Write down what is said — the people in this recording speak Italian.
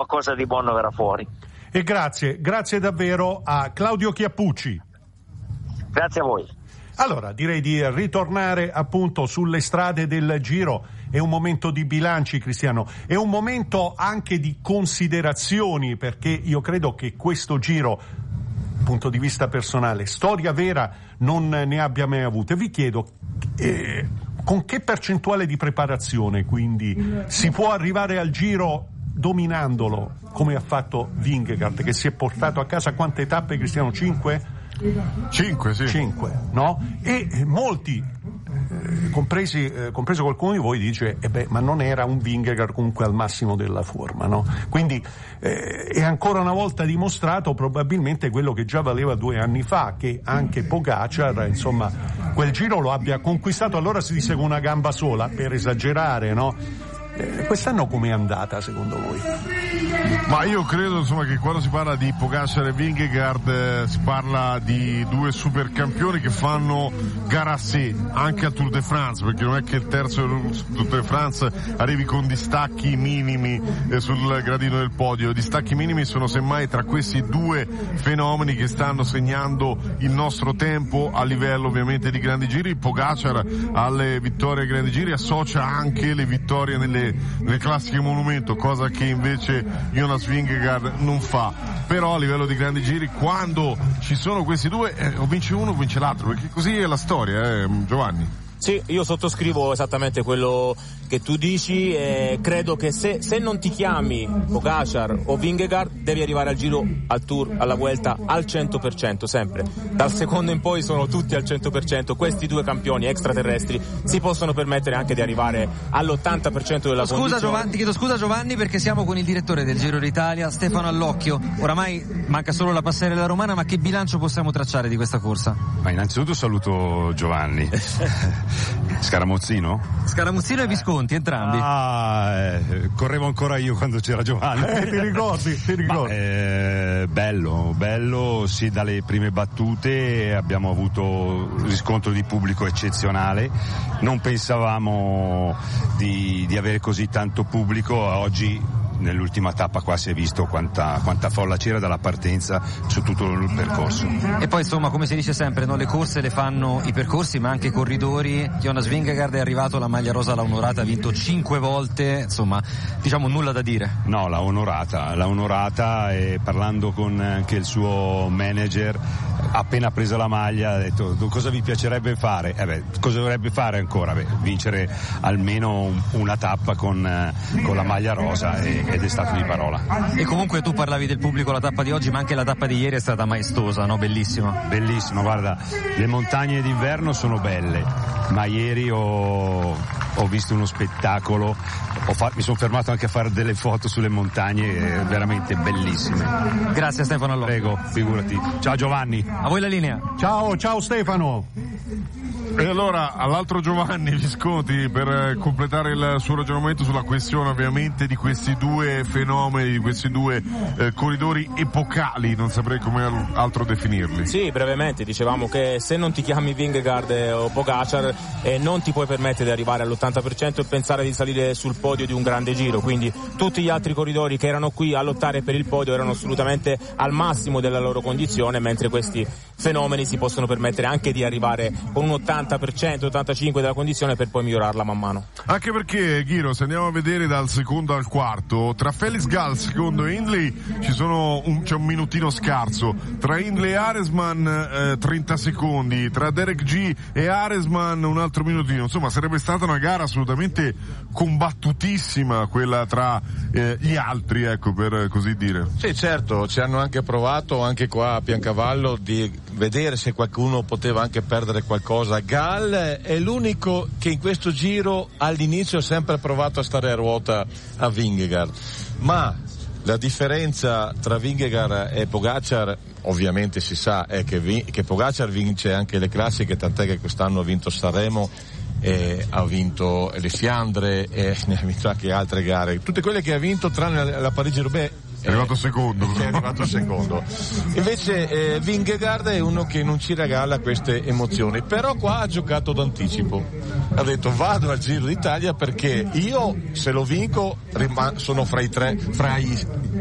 qualcosa di buono verrà fuori. E grazie davvero a Claudio Chiappucci. Grazie a voi. Allora, direi di ritornare appunto sulle strade del Giro. È un momento di bilanci, Cristiano, è un momento anche di considerazioni, perché io credo che questo Giro, punto di vista personale, storia vera non ne abbia mai avute. Vi chiedo con che percentuale di preparazione quindi si può arrivare al Giro dominandolo, come ha fatto Vingegaard, che si è portato a casa quante tappe, Cristiano? 5? 5, sì. 5, no? E molti, compreso qualcuno di voi, dice ma non era un Vingegaard comunque al massimo della forma, no? Quindi è ancora una volta dimostrato probabilmente quello che già valeva 2 anni fa, che anche Pogačar, insomma, quel Giro lo abbia conquistato, allora si dice con una gamba sola, per esagerare, no? Quest'anno com'è andata secondo voi? Ma io credo, insomma, che quando si parla di Pogačar e Vingegaard si parla di 2 supercampioni che fanno gara a sé anche al Tour de France, perché non è che il terzo Tour de France arrivi con distacchi minimi sul gradino del podio. I distacchi minimi sono semmai tra questi 2 fenomeni che stanno segnando il nostro tempo a livello ovviamente di grandi giri. Pogačar alle vittorie ai grandi giri associa anche le vittorie nelle classiche monumento, cosa che invece Jonas Vingegaard non fa. Però a livello di grandi giri, quando ci sono questi 2, o vince uno o vince l'altro, perché così è la storia, Giovanni. Sì, io sottoscrivo esattamente quello che tu dici, credo che se non ti chiami Pogačar o Vingegaard devi arrivare al Giro, al Tour, alla Vuelta al 100% sempre. Dal secondo in poi sono tutti al 100%, questi 2 campioni extraterrestri si possono permettere anche di arrivare all'80% della condizione. Ti chiedo scusa Giovanni, perché siamo con il direttore del Giro d'Italia, Stefano Allocchio. Oramai manca solo la passerella romana, ma che bilancio possiamo tracciare di questa corsa? Ma innanzitutto saluto Giovanni. Scaramuzzino e Visconti, entrambi. Correvo ancora io quando c'era Giovanni. Ti ricordi? Bello, sì, dalle prime battute abbiamo avuto riscontro di pubblico eccezionale. Non pensavamo di avere così tanto pubblico. Oggi nell'ultima tappa qua si è visto quanta folla c'era dalla partenza su tutto il percorso. E poi insomma, come si dice sempre, no? Le corse le fanno i percorsi ma anche i corridori. Jonas Vingegaard è arrivato, la maglia rosa l'ha onorata, ha vinto 5 volte, insomma diciamo nulla da dire. No, l'ha onorata, e parlando con anche il suo manager appena presa la maglia ha detto: cosa vi piacerebbe fare? Cosa dovrebbe fare ancora? Vincere almeno una tappa con la maglia rosa, ed è stato di parola. E comunque tu parlavi del pubblico, la tappa di oggi, ma anche la tappa di ieri è stata maestosa, no? Bellissima, guarda, le montagne d'inverno sono belle, ma ieri ho visto uno spettacolo, mi sono fermato anche a fare delle foto sulle montagne veramente bellissime. Grazie Stefano Allocchio. Prego, figurati. Ciao Giovanni. A voi la linea. Ciao Stefano. E allora all'altro Giovanni Visconti per completare il suo ragionamento sulla questione ovviamente di questi 2 fenomeni, di questi 2 corridori epocali, non saprei come altro definirli. Sì, brevemente dicevamo che se non ti chiami Vingegaard o Pogačar non ti puoi permettere di arrivare all'80% e pensare di salire sul podio di un grande Giro, quindi tutti gli altri corridori che erano qui a lottare per il podio erano assolutamente al massimo della loro condizione, mentre questi fenomeni si possono permettere anche di arrivare con un 80%, 85% della condizione per poi migliorarla man mano. Anche perché, Ghiro, se andiamo a vedere dal secondo al quarto, tra Felix Gall secondo e Hindley c'è un minutino scarso, tra Hindley e Aresman 30 secondi, tra Derek G e Aresman un altro minutino, insomma sarebbe stata una gara assolutamente combattutissima quella tra gli altri, ecco, per così dire. Sì, certo, ci hanno anche provato anche qua a Piancavallo di vedere se qualcuno poteva anche perdere qualcosa. Gall è l'unico che in questo Giro all'inizio ha sempre provato a stare a ruota a Vingegaard, ma la differenza tra Vingegaard e Pogačar ovviamente si sa è che Pogačar vince anche le classiche, tant'è che quest'anno ha vinto Sanremo, ha vinto le Fiandre e ne ha vinto anche altre gare, tutte quelle che ha vinto tranne la Parigi-Roubaix È arrivato secondo. È arrivato secondo. Invece Vingegaard è uno che non ci regala queste emozioni, però qua ha giocato d'anticipo. Ha detto vado al Giro d'Italia perché io se lo vinco sono fra i